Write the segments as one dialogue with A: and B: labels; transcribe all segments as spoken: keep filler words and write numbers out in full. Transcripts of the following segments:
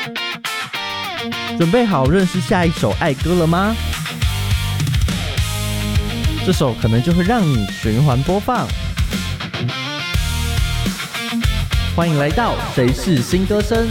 A: 准备好认识下一首爱歌了吗？这首可能就会让你循环播放。欢迎来到谁是新歌声。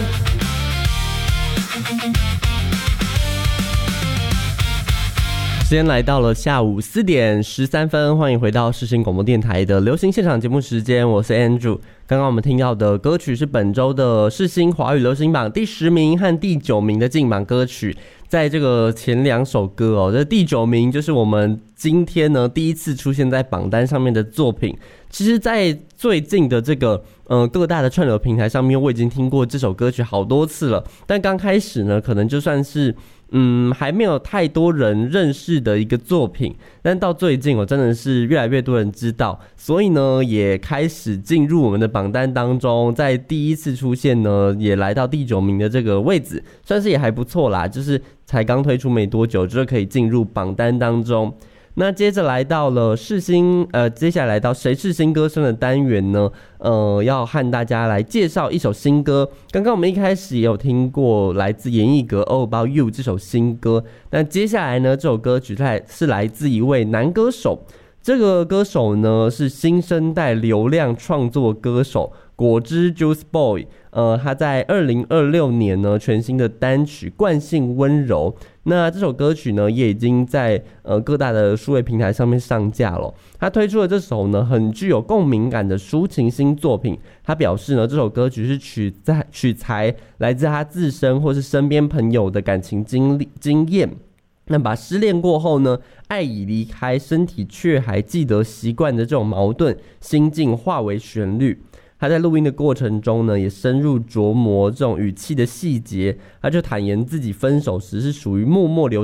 B: 时间来到了下午四点十三分，欢迎回到世新广播电台的流行现场节目时间，我是 Andrew。刚刚我们听到的歌曲是本周的世新华语流行榜第十名和第九名的进榜歌曲。在这个前两首歌哦，这第九名就是我们今天呢第一次出现在榜单上面的作品。其实在最近的这个呃各大的串流平台上面，我已经听过这首歌曲好多次了，但刚开始呢可能就算是嗯还没有太多人认识的一个作品，但到最近我真的是越来越多人知道，所以呢也开始进入我们的榜单当中，在第一次出现呢也来到第九名的这个位置，算是也还不错啦，就是才刚推出没多久就可以进入榜单当中。那接着来到了世新，呃，接下来来到谁是新歌声的单元呢？呃，要和大家来介绍一首新歌。刚刚我们一开始也有听过来自严艺格《All About You》这首新歌，那接下来呢，这首歌曲是来自一位男歌手。这个歌手呢是新生代流量创作歌手果汁 Juice Boy， 呃，他在二零二六年呢全新的单曲《惯性温柔》，那这首歌曲呢也已经在呃各大的数位平台上面上架了。他推出的这首呢很具有共鸣感的抒情新作品，他表示呢这首歌曲是取在取材来自他自身或是身边朋友的感情经历经验。那把失恋过后呢，爱已离开，身体却还记得习惯的这种矛盾心境化为旋律。他在录音的过程中呢，也深入琢磨这种语气的细节。他就坦言自己分手时是属于默默流